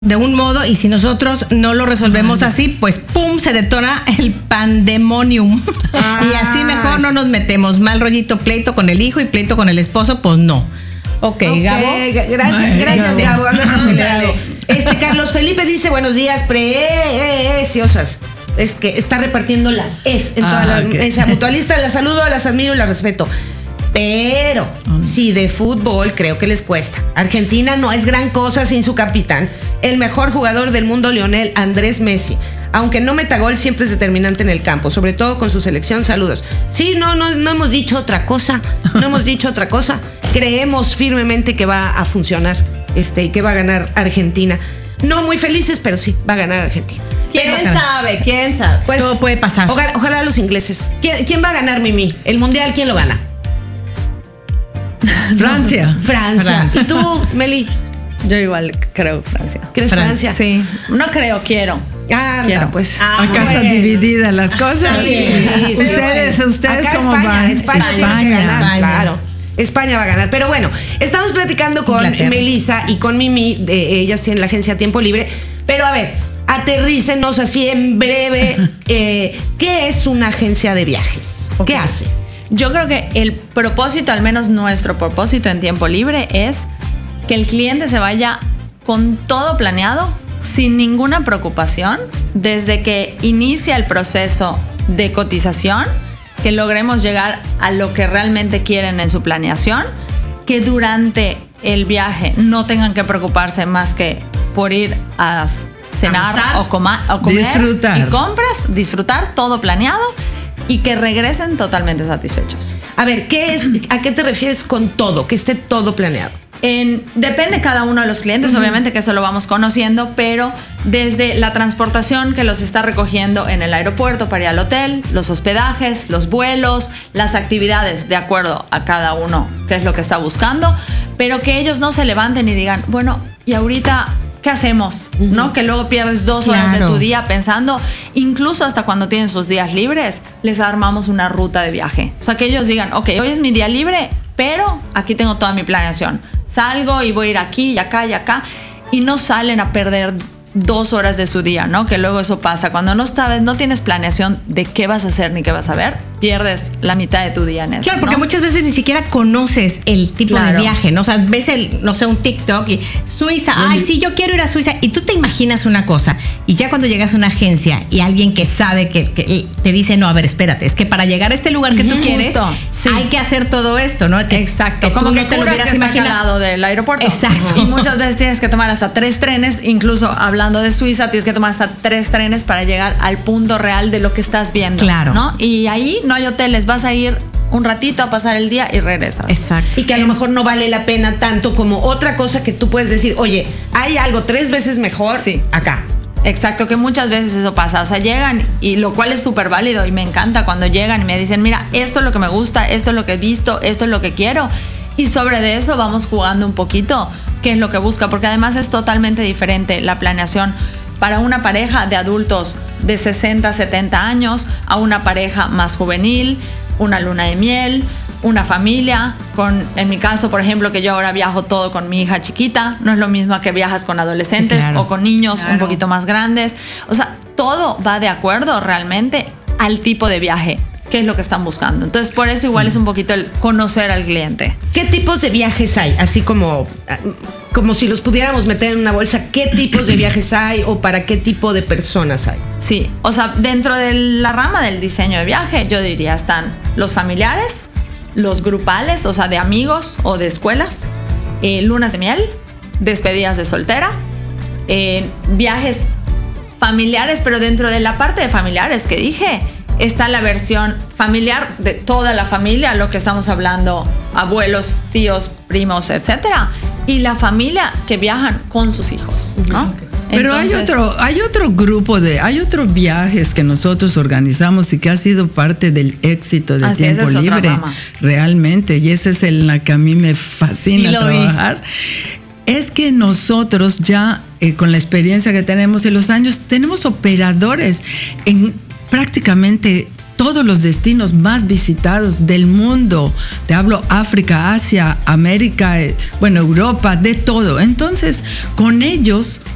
de un modo, y si nosotros no lo resolvemos así, pues ¡pum! Se detona el pandemonium. Y así mejor no nos metemos. Mal rollito, pleito con el hijo y pleito con el esposo, pues no. Ok, Gabo. Gracias, Gabo. Andas acelerado. Carlos Felipe dice, buenos días, preciosas. Es que está repartiendo las en toda la mesa mutualista. Las saludo, las admiro y las respeto. Pero sí, de fútbol creo que les cuesta. Argentina no es gran cosa sin su capitán, el mejor jugador del mundo, Lionel Andrés Messi. Aunque no meta gol, siempre es determinante en el campo, sobre todo con su selección. Saludos. Sí, no hemos dicho otra cosa. No hemos dicho otra cosa. Creemos firmemente que va a funcionar y que va a ganar Argentina. No muy felices, pero sí, va a ganar Argentina. ¿Quién sabe? Pues, todo puede pasar. Ojalá los ingleses. ¿Quién va a ganar, Mimi? ¿El mundial quién lo gana? Francia. ¿Y tú, Meli? Yo igual creo Francia. ¿Crees Francia? Sí. No creo, quiero. Pues. Acá están divididas las cosas. Sí, ustedes acá cómo España, van. España tiene que ganar, claro. España va a ganar. Pero bueno, estamos platicando con Melissa y con Mimi, ellas tienen la agencia Tiempo Libre. Pero a ver, aterrícenos así en breve. ¿Qué es una agencia de viajes? ¿Qué hace? Yo creo que el propósito, al menos nuestro propósito en Tiempo Libre, es que el cliente se vaya con todo planeado, sin ninguna preocupación, desde que inicia el proceso de cotización, que logremos llegar a lo que realmente quieren en su planeación, que durante el viaje no tengan que preocuparse más que por ir a cenar o comer disfrutar. Y compras, disfrutar, todo planeado, y que regresen totalmente satisfechos. A ver, ¿a qué te refieres con todo? Que esté todo planeado. Depende cada uno de los clientes, obviamente que eso lo vamos conociendo, pero desde la transportación que los está recogiendo en el aeropuerto para ir al hotel, los hospedajes, los vuelos, las actividades de acuerdo a cada uno qué es lo que está buscando, pero que ellos no se levanten y digan, bueno, y ahorita ¿qué hacemos? ¿No? Que luego pierdes 2 horas de tu día pensando, incluso hasta cuando tienen sus días libres, les armamos una ruta de viaje. O sea, que ellos digan, ok, hoy es mi día libre, pero aquí tengo toda mi planeación. Salgo y voy a ir aquí y acá y acá, y no salen a perder 2 horas de su día, ¿no? Que luego eso pasa. Cuando no sabes, no tienes planeación de qué vas a hacer ni qué vas a ver, pierdes la mitad de tu día en eso. Claro, porque muchas veces ni siquiera conoces el tipo de viaje, ¿no? O sea, ves un TikTok y Suiza, sí, yo quiero ir a Suiza, y tú te imaginas una cosa, y ya cuando llegas a una agencia y alguien que sabe que te dice, no, a ver, espérate, es que para llegar a este lugar que tú quieres, hay que hacer todo esto, ¿no? Exacto. Que como tú que no te lo hubieras imaginado del aeropuerto. Exacto. Y muchas veces tienes que tomar hasta 3 trenes, incluso hablando de Suiza, tienes que tomar hasta 3 trenes para llegar al punto real de lo que estás viendo. Claro. ¿No? Y ahí no hay hoteles, vas a ir un ratito a pasar el día y regresas. Exacto. Y que a lo mejor no vale la pena tanto como otra cosa que tú puedes decir, oye, hay algo 3 veces mejor acá. Exacto, que muchas veces eso pasa. O sea, llegan, y lo cual es súper válido y me encanta cuando llegan y me dicen, mira, esto es lo que me gusta, esto es lo que he visto, esto es lo que quiero. Y sobre de eso vamos jugando un poquito qué es lo que busca, porque además es totalmente diferente la planeación para una pareja de adultos de 60, 70 años a una pareja más juvenil, una luna de miel, una familia, en mi caso, por ejemplo, que yo ahora viajo todo con mi hija chiquita, no es lo mismo que viajas con adolescentes o con niños un poquito más grandes. O sea, todo va de acuerdo realmente al tipo de viaje, qué es lo que están buscando. Entonces, por eso igual es un poquito el conocer al cliente. ¿Qué tipos de viajes hay? Así como si los pudiéramos meter en una bolsa, ¿qué tipos de viajes hay o para qué tipo de personas hay? Sí, o sea, dentro de la rama del diseño de viaje, yo diría están los familiares, los grupales, o sea, de amigos o de escuelas, lunas de miel, despedidas de soltera, viajes familiares, pero dentro de la parte de familiares que dije, está la versión familiar de toda la familia, lo que estamos hablando, abuelos, tíos, primos, etcétera, y la familia que viajan con sus hijos, ¿no? Okay. Pero hay otros viajes que nosotros organizamos y que ha sido parte del éxito de Tiempo Libre, realmente, y esa es en la que a mí me fascina trabajar. Es que nosotros ya, con la experiencia que tenemos en los años, tenemos operadores en prácticamente todos los destinos más visitados del mundo. Te hablo África, Asia, América, Europa, de todo. Entonces, con ellos